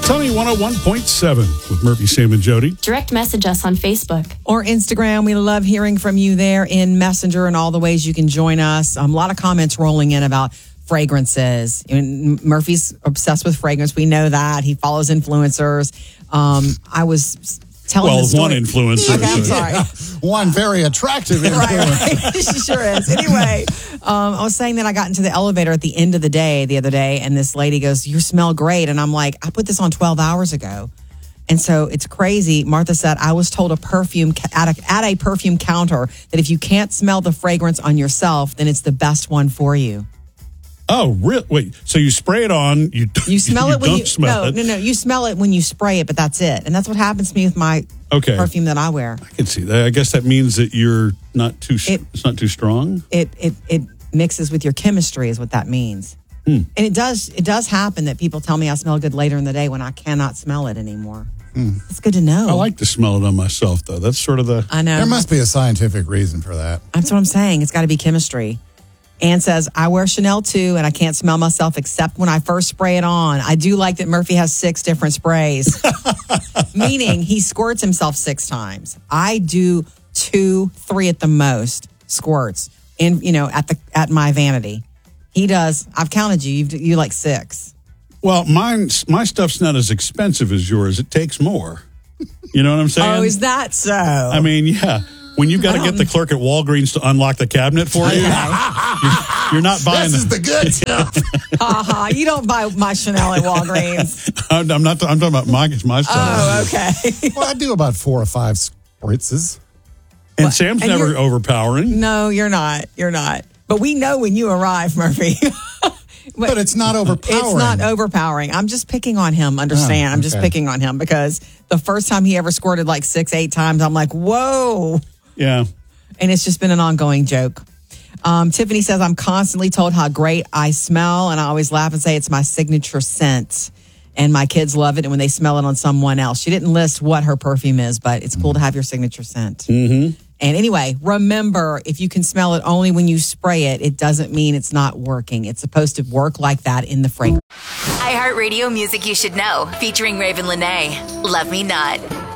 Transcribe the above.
Sunny 101.7 with Murphy, Sam, and Jody. Direct message us on Facebook or Instagram. We love hearing from you there in Messenger and all the ways you can join us. A lot of comments rolling in about fragrances. Murphy's obsessed with fragrance. We know that. He follows influencers. I was telling the story. One influencer. Okay, I'm sorry. One very attractive influencer. Right. She sure is. Anyway, I was saying that I got into the elevator at the end of the day the other day, and this lady goes, "You smell great." And I'm like, "I put this on 12 hours ago." And so it's crazy. Martha said, I was told at a perfume counter that if you can't smell the fragrance on yourself, then it's the best one for you. Oh, really? Wait, so you spray it on, you smell it when don't you smell it. No, you smell it when you spray it, but that's it. And that's what happens to me with my perfume that I wear. I can see that. I guess that means that you're not too it's not too strong. It mixes with your chemistry is what that means. And it does happen that people tell me I smell good later in the day when I cannot smell it anymore. It's good to know. I like to smell it on myself, though. That's sort of I know. There must be a scientific reason for that. That's what I'm saying. It's got to be chemistry. Ann says, I wear Chanel too, and I can't smell myself except when I first spray it on. I do like that Murphy has 6 different sprays, meaning he squirts himself 6 times. I do 2, 3 at the most squirts at my vanity. He does. I've counted you like 6. Well, my stuff's not as expensive as yours. It takes more. You know what I'm saying? Oh, is that so? I mean, yeah. When you got to get the clerk at Walgreens to unlock the cabinet for you, you're not buying. This is the good stuff. You don't buy my Chanel at Walgreens. I'm not. I'm talking about my stuff. Oh, okay. Well, I do about 4 or 5 spritzes. And Sam's never overpowering. No, you're not. You're not. But we know when you arrive, Murphy. But it's not overpowering. It's not overpowering. I'm just picking on him. Understand? I'm just picking on him because the first time he ever squirted like 6, 8 times, I'm like, whoa. Yeah. And it's just been an ongoing joke. Tiffany says, I'm constantly told how great I smell, and I always laugh and say it's my signature scent. And my kids love it and when they smell it on someone else. She didn't list what her perfume is, but it's cool to have your signature scent. Mm-hmm. And anyway, remember, if you can smell it only when you spray it, it doesn't mean it's not working. It's supposed to work like that in the fragrance. iHeartRadio Music You Should Know, featuring Raven Lenae. Love Me Not.